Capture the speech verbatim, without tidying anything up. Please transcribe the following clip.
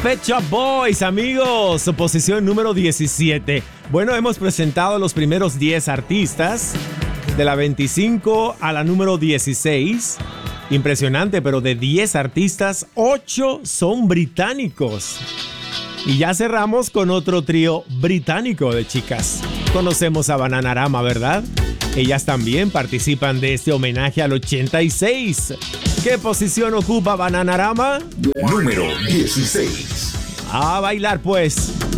Pet Shop Boys, amigos, posición número diecisiete. Bueno, hemos presentado los primeros diez artistas, de la veinticinco a la número dieciséis. Impresionante, pero de diez artistas, ocho son británicos. Y ya cerramos con otro trío británico de chicas. Conocemos a Bananarama, ¿verdad? Ellas también participan de este homenaje al ochenta y seis. ¿Qué posición ocupa Bananarama? Número dieciséis. A bailar pues.